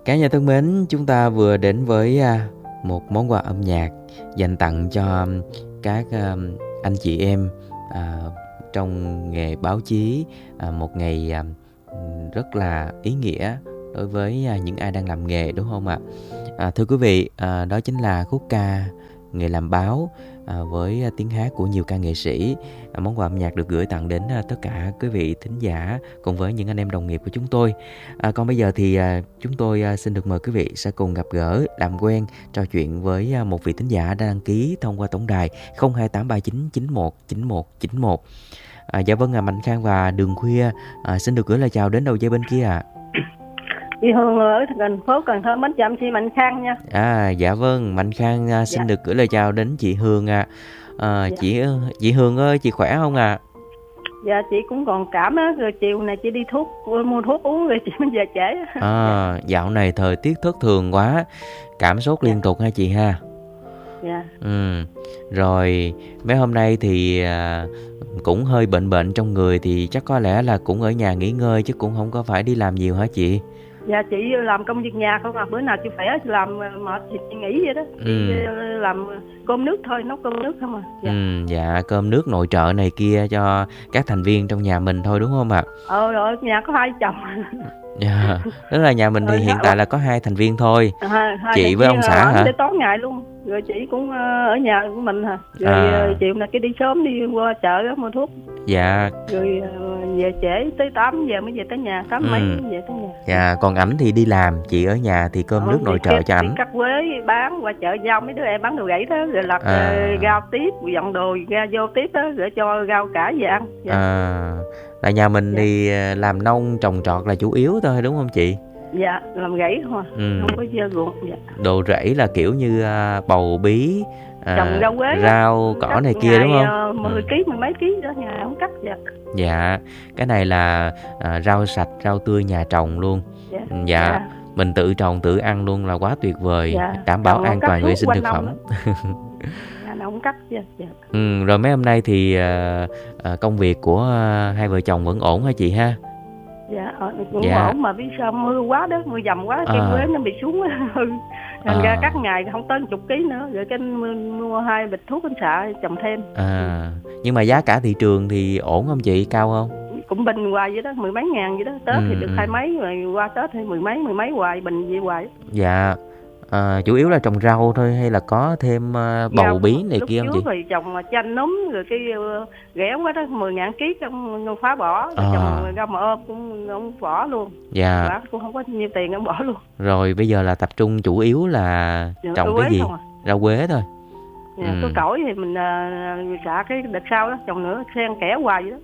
Cả nhà thân mến, chúng ta vừa đến với một món quà âm nhạc dành tặng cho các anh chị em trong nghề báo chí, một ngày rất là ý nghĩa đối với những ai đang làm nghề, đúng không ạ? Thưa quý vị, đó chính là khúc ca Nghề làm báo với tiếng hát của nhiều ca nghệ sĩ. Món quà âm nhạc được gửi tặng đến tất cả quý vị thính giả cùng với những anh em đồng nghiệp của chúng tôi. Còn bây giờ thì chúng tôi xin được mời quý vị sẽ cùng gặp gỡ, làm quen, trò chuyện với một vị thính giả đã đăng ký thông qua tổng đài 0283991191. Dạ vâng, Mạnh Khang và Đường Khuya xin được gửi lời chào đến đầu dây bên kia ạ. Chị Hương ở thành phố Cần Thơ mến chào chị Mạnh Khang nha. Dạ vâng, Mạnh Khang xin được gửi lời chào đến chị Hương ạ. Chị Hương ơi, chị khỏe không ạ? Dạ chị cũng còn cảm á, rồi chiều này chị đi mua thuốc uống rồi chị mới về trễ. Dạo này thời tiết thất thường quá, cảm sốt liên tục ha chị ha. Dạ. Rồi mấy hôm nay thì cũng hơi bệnh trong người thì chắc có lẽ là cũng ở nhà nghỉ ngơi chứ cũng không có phải đi làm nhiều hả chị? Dạ chị làm công việc nhà không à, bữa nào chị khỏe chị làm mệt thì chị nghỉ vậy đó. Chị làm cơm nước thôi, nấu cơm nước không à. Dạ. Dạ, cơm nước nội trợ này kia cho các thành viên trong nhà mình thôi đúng không ạ? Rồi nhà có 2 chồng. Dạ, tức là nhà mình thì hiện tại là có 2 thành viên thôi. Hai chị với ông xã hả? Để tối ngày luôn. Rồi chị cũng ở nhà của mình hả? Rồi chiều là cái đi sớm đi qua chợ đó, mua thuốc. Dạ. Rồi về trễ tới 8 giờ mới về tới nhà, 8 mấy mới về tới nhà. Dạ, còn ảnh thì đi làm, chị ở nhà thì cơm nước nội trợ cho ảnh. Cắt quế bán qua chợ giao mấy đứa em bán đồ gãy đó, rồi lặt rau tiếp, dọn đồ ra vô tiếp đó, rồi cho rau cải về ăn. Dạ. Là nhà mình thì làm nông trồng trọt là chủ yếu thôi đúng không chị? Dạ, làm rẫy không à, không có gieo ruộng. Dạ. Đồ rẫy là kiểu như bầu bí, trồng rau quế, rau cỏ này kia đúng không? 10 kg, mười mấy ký đó nhà không cắt. Dạ. Dạ, cái này là rau sạch, rau tươi nhà trồng luôn. Dạ. Mình tự trồng tự ăn luôn là quá tuyệt vời. Dạ. Đảm bảo an toàn vệ sinh thực phẩm. Không cắt. Dạ. Rồi mấy hôm nay thì công việc của hai vợ chồng vẫn ổn hả chị ha? Dạ, cũng ổn mà biết sao mưa quá đó, mưa dầm quá, cây quế nó bị xuống hư. Thành ra các ngày không tới 10 kg nữa, rồi cái mua 2 bịch thuốc anh xạ trồng thêm. Nhưng mà giá cả thị trường thì ổn không chị, cao không? Cũng bình hoài vậy đó, 10 mấy ngàn vậy đó. Tết thì được 20 mấy, rồi qua Tết thì 10 mấy hoài, bình vậy hoài. Dạ. Chủ yếu là trồng rau thôi hay là có thêm bầu bí này kia không chị? Lúc trước thì trồng chanh núm, rồi cái rẻ quá đó, 10.000 ký trong phá bỏ, rồi trồng rau mà ôm cũng không bỏ luôn. Dạ. Cũng không có nhiều tiền không bỏ luôn. Rồi bây giờ là tập trung chủ yếu là trồng cái gì? Rau quế thôi. Dạ, có cổi thì mình xả cái đợt sau đó, trồng nữa, xen kẽ hoài vậy đó.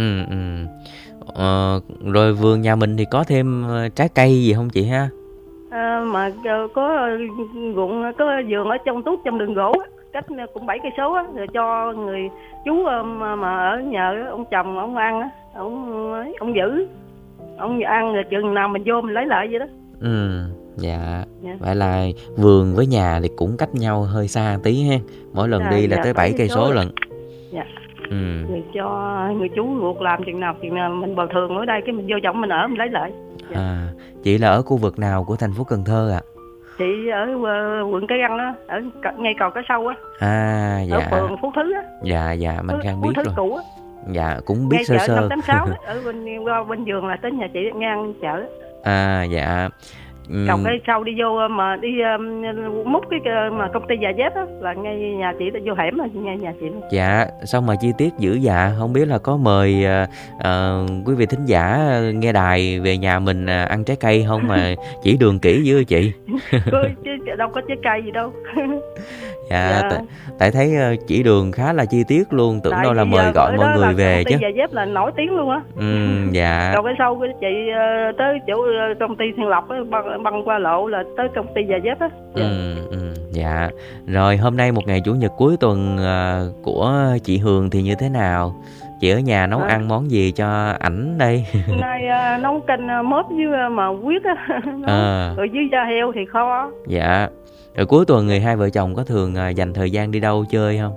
Rồi vườn nhà mình thì có thêm trái cây gì không chị ha? Mà có ruộng, có vườn ở trong tuốt trong đường gỗ á, cách cũng 7 cây số á, rồi cho người chú mà ở nhờ ông chồng ông ăn á, ông giữ, ông ăn rồi chừng nào mình vô mình lấy lại vậy đó. Dạ. Vậy là vườn với nhà thì cũng cách nhau hơi xa tí ha, mỗi lần đi là tới 7 cây số lận. Dạ. Rồi cho người chú ruột làm chừng nào mình bồi thường ở đây, cái mình vô trọng mình ở mình lấy lại. Dạ. Chị là ở khu vực nào của thành phố Cần Thơ ạ? Chị ở quận Cái Răng á, ở ngay cầu Cái Sâu á. Dạ. Ở phường Phú Thứ á. Dạ, mình Khang biết rồi. Phú Thứ cũ á. Dạ, cũng biết ngay sơ. Ngay chợ 586 á, ở bên vườn là tới nhà chị ngang chợ á. Dạ. Cầu Cái Sâu đi vô mà đi múc cái mà công ty giày dép á, là ngay nhà chị, vô hẻm là ngay nhà chị. Dạ, sao mà chi tiết dữ dạ, không biết là có mời quý vị thính giả nghe đài về nhà mình ăn trái cây không mà chỉ đường kỹ dữ chị. Chứ đâu có trái cây gì đâu. Dạ. Tại thấy chỉ đường khá là chi tiết luôn, tưởng đâu là mời gọi mọi người về chứ. Công ty giày dép là nổi tiếng luôn á. Dạ. Cầu Cái Sâu của chị tới chỗ công ty Thiên Lộc á, băng qua lộ là tới công ty giày dép á. Dạ. Rồi hôm nay một ngày chủ nhật cuối tuần của chị Hương thì như thế nào? Chị ở nhà nấu ăn món gì cho ảnh đây? Nay nấu canh mớp với mà huyết á. Rồi với da heo thì kho. Dạ. Rồi cuối tuần người hai vợ chồng có thường dành thời gian đi đâu chơi không?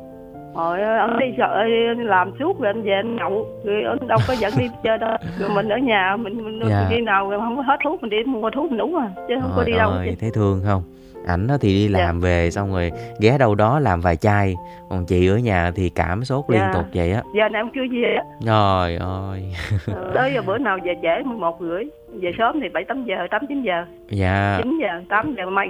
Rồi anh đi sợ làm suốt rồi anh về anh nhậu, rồi anh đâu có dẫn đi chơi đâu. Rồi mình ở nhà mình Dạ. khi nào không có hết thuốc mình đi mua thuốc mình uống à, chứ không có Trời đi đâu. ơi, thấy thương không? Ảnh á thì đi làm về xong rồi ghé đâu đó làm vài chai, còn chị ở nhà thì cảm sốt liên tục vậy á. Giờ này em chưa về á. Trời ơi. Tới giờ bữa nào về trễ 11 rưỡi, về sớm thì 7-8 giờ, 8-9 giờ, Dạ. 9 giờ, 8 giờ mai